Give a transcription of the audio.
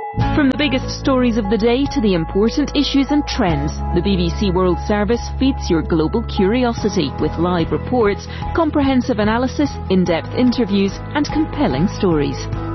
From the biggest stories of the day to the important issues and trends, the BBC World Service feeds your global curiosity with live reports, comprehensive analysis, in-depth interviews and compelling stories.